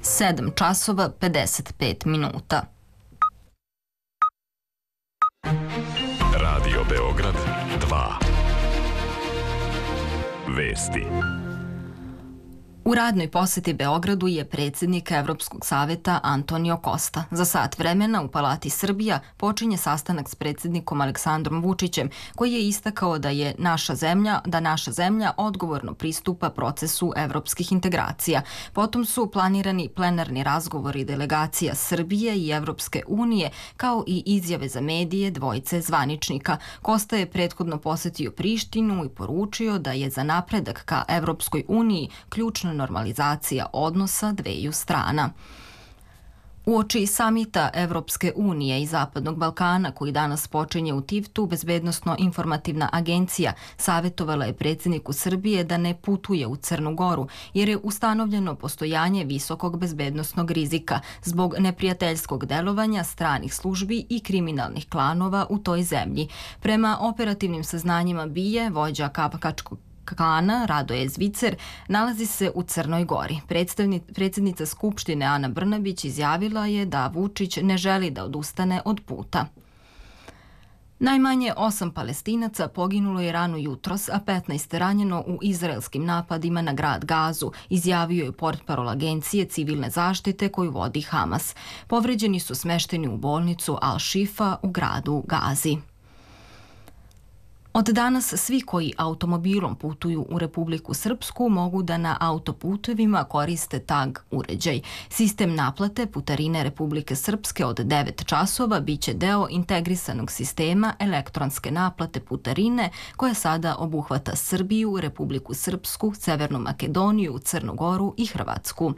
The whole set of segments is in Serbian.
7 časova 55 minuta. Radio Beograd 2. Vesti. U radnoj poseti Beogradu je predsjednik Evropskog saveta Antonio Costa. Za sat vremena u Palati Srbija počinje sastanak s predsjednikom Aleksandrom Vučićem, koji je istakao da naša zemlja odgovorno pristupa procesu evropskih integracija. Potom su planirani plenarni razgovori delegacija Srbije i Evropske unije, kao i izjave za medije dvojice zvaničnika. Costa je prethodno posetio Prištinu i poručio da je za napredak ka Evropskoj uniji ključna normalizacija odnosa dveju strana. Uoči samita Evropske unije i Zapadnog Balkana, koji danas počinje u Tivtu, Bezbednosno-informativna agencija savjetovala je predsjedniku Srbije da ne putuje u Crnu Goru, jer je ustanovljeno postojanje visokog bezbednosnog rizika zbog neprijateljskog delovanja stranih službi i kriminalnih klanova u toj zemlji. Prema operativnim saznanjima BIA, vođa Kapkačkog klana Radoje Zvicer nalazi se u Crnoj Gori. Predsjednica Skupštine Ana Brnabić izjavila je da Vučić ne želi da odustane od puta. Najmanje 8 Palestinaca poginulo je rano jutros, a 15 ranjeno u izraelskim napadima na grad Gazu, izjavio je portparol agencije civilne zaštite koju vodi Hamas. Povređeni su smešteni u bolnicu Al-Šifa u gradu Gazi. Od danas svi koji automobilom putuju u Republiku Srpsku mogu da na autoputevima koriste tag uređaj. Sistem naplate putarine Republike Srpske od 9 časova biće deo integrisanog sistema elektronske naplate putarine koja sada obuhvata Srbiju, Republiku Srpsku, Severnu Makedoniju, Crnu Goru i Hrvatsku.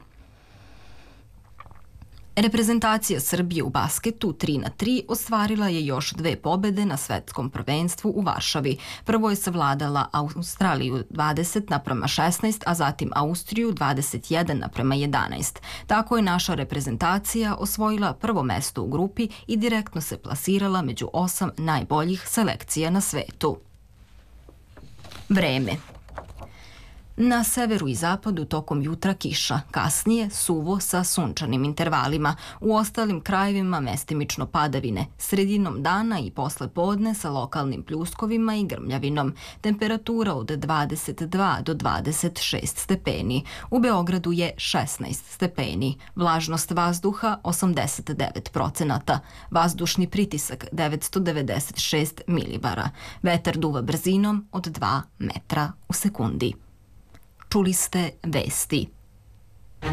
Reprezentacija Srbije u basketu 3-3 ostvarila je još 2 pobede na svetskom prvenstvu u Varšavi. Prvo je savladala Australiju 20:16, a zatim Austriju 21:11. Tako je naša reprezentacija osvojila prvo mesto u grupi i direktno se plasirala među 8 najboljih selekcija na svetu. Vreme. Na severu i zapadu tokom jutra kiša, kasnije suvo sa sunčanim intervalima. U ostalim krajevima mestimično padavine, sredinom dana i posle podne sa lokalnim pljuskovima i grmljavinom. Temperatura od 22 do 26 stepeni. U Beogradu je 16 stepeni. Vlažnost vazduha 89%. Vazdušni pritisak 996 milibara. Vetar duva brzinom od 2 metra u sekundi. Čuli ste vesti.